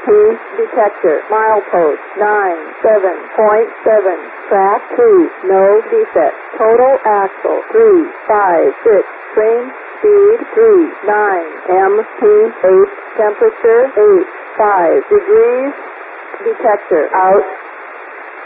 detector, milepost 97.7, track 2, no defect, total axle 356, train speed 39, MP 8, temperature 85 degrees, detector out.